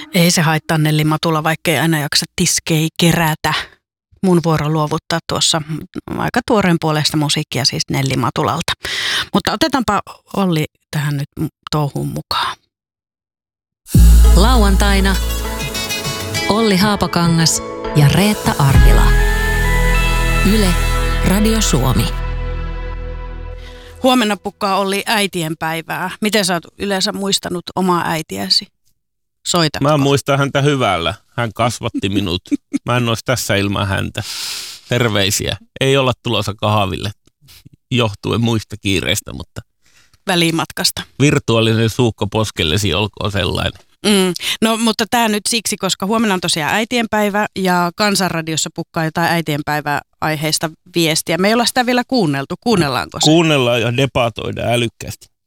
Ei se haittaa Nelli Matula, vaikka ei aina jaksa tiskei kerätä. Mun vuoro luovuttaa tuossa aika tuoreen puolesta musiikkia siis Nelli Matulalta. Mutta otetaanpa Olli tähän nyt touhuun mukaan. Lauantaina Olli Haapakangas ja Reetta Arvila. Yle Radio Suomi. Huomenna pukkaa Olli äitienpäivää. Miten sä oot yleensä muistanut omaa äitiäsi? Soitatko? Mä muistan häntä hyvällä. Hän kasvatti minut. Mä en olisi tässä ilman häntä. Terveisiä. Ei olla tulossa kahville johtuen muista kiireistä, mutta Välimatkasta. Virtuaalinen suukko poskellesi olkoon sellainen. No, mutta tämä nyt siksi, koska huomenna on tosiaan äitienpäivä ja Kansanradiossa pukkaa jotain äitienpäivä-aiheista viestiä. Me ei olla sitä vielä kuunneltu. Kuunnellaanko se? Kuunnellaan ja debatoidaan älykkäästi.